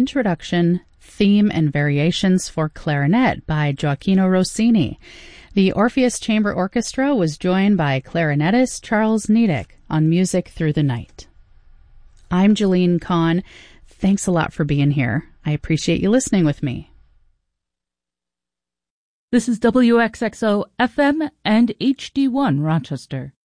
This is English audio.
Introduction, Theme and Variations for Clarinet by Gioacchino Rossini. The Orpheus Chamber Orchestra was joined by clarinetist Charles Niedek on Music Through the Night. I'm Jalene Kahn. Thanks a lot for being here. I appreciate you listening with me. This is WXXO FM and HD1 Rochester.